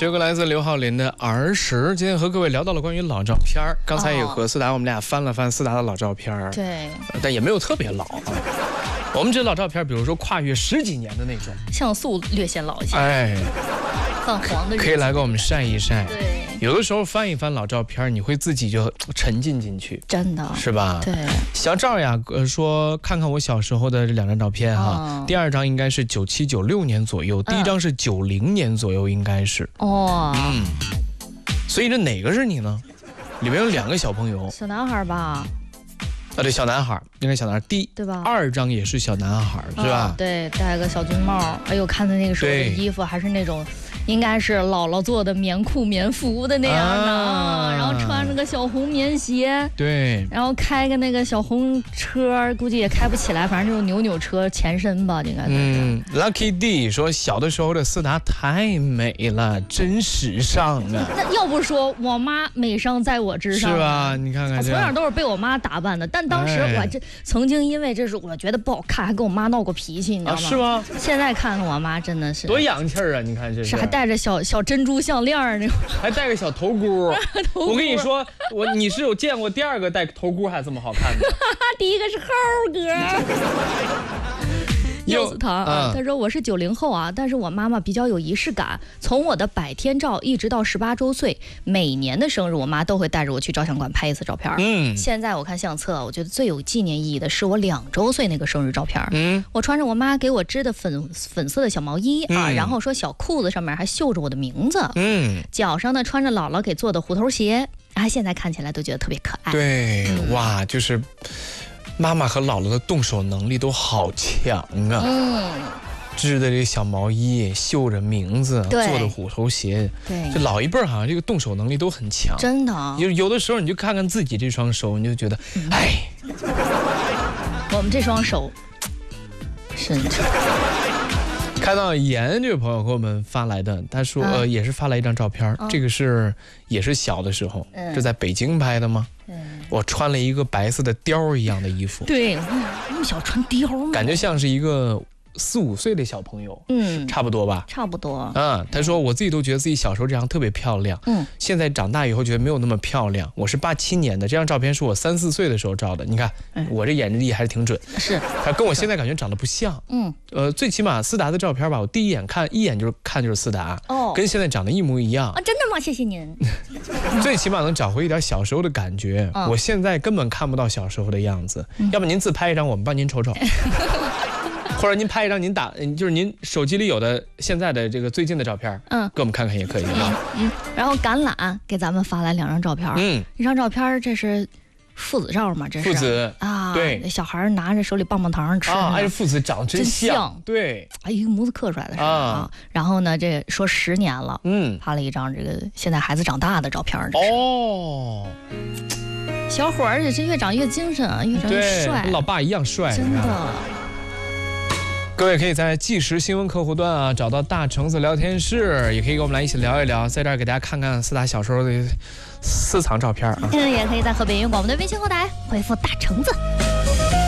这个来自刘浩林的儿时。今天和各位聊到了关于老照片，刚才也和思达我们俩翻了翻思达的老照片， 对， 但也没有特别老啊。我们这老照片，比如说跨越10几年的那种， 像素略显老一些， 哎， 泛黄的， 可以来给我们晒一晒。 对， 有的时候翻一翻老照片，你会自己就沉浸进去， 真的是吧？ 对。 小赵呀，说看看我小时候的这2张照片哈，第2张应该是97、96年左右，第1张是90年左右，应该是。 哦， 所以这哪个是你呢？里面有2个小朋友， 小男孩吧？ 啊，对，小男孩，应该小男孩。 对吧 2张也是小男孩，是吧？ 对，戴个小军帽。哎呦，看他那个时候的衣服还是那种，应该是姥姥做的棉裤、棉服的那样的，然后穿着个小红棉鞋， 对， 然后开个那个小红车，估计也开不起来，反正就是扭扭车前身吧，应该是。 Lucky D 说小的时候的思达太美了，真时尚啊！ 那要不说我妈美上在我之上， 是吧？你看看， 我从小都是被我妈打扮的，但当时我这曾经因为这是我觉得不好看，还跟我妈闹过脾气，你知道吗？ 是吗？ 现在看看我妈真的是多洋气啊！你看这是还戴着小珍珠项链那种， 还戴个小头箍。我跟你说，你是有见过第2个戴头箍还这么好看的？ 第一个是猴哥。柚子糖啊，他说我是90后啊，但是我妈妈比较有仪式感，从我的百天照一直到18周岁，每年的生日，我妈都会带着我去照相馆拍一次照片。现在我看相册，我觉得最有纪念意义的是我2周岁那个生日照片。我穿着我妈给我织的粉色的小毛衣啊，然后说小裤子上面还绣着我的名字，脚上呢穿着姥姥给做的虎头鞋，现在看起来都觉得特别可爱。 对，哇，就是。妈妈和姥姥的动手能力都好强啊！织的这小毛衣，绣着名字，做的虎头鞋， 对， 这老一辈好像这个动手能力都很强， 真的。 有的时候你就看看自己这双手，你就觉得，哎， 我们这双手，深沉。 看到严这位朋友给我们发来的，他说也是发来一张照片，这个也是小的时候，是在北京拍的吗？我穿了一个白色的貂一样的衣服。对， 那么小穿貂吗？ 感觉像是一个4、5岁的小朋友，差不多吧？ 差不多。 他说我自己都觉得自己小时候这样特别漂亮，现在长大以后觉得没有那么漂亮。我是87年的，这张照片是我3、4岁的时候照的。你看，我这眼力还是挺准。是，他跟我现在感觉长得不像。最起码思达的照片吧，我第一眼就是思达，跟现在长得一模一样。 真的吗？谢谢您。 最起码能找回一点小时候的感觉。我现在根本看不到小时候的样子。要不您自拍一张，我们帮您瞅瞅。或者您拍一张就是您手机里有的现在的这个最近的照片，给我们看看也可以啊。 然后橄榄给咱们发来2张照片，一张照片这是父子照嘛，这是父子啊，对， 小孩拿着手里棒棒糖吃啊，这父子长得真像，对， 一个模子刻出来的是啊。然后呢，这说10年了，发了一张这个现在孩子长大的照片。哦，小伙儿也是越长越精神啊，越长越帅， 跟老爸一样帅， 真的。 各位可以在即时新闻客户端找到大橙子聊天室，也可以跟我们来一起聊一聊，在这儿给大家看看思达小时候的私藏照片啊。 也可以在河北音乐广播的微信后台回复大橙子。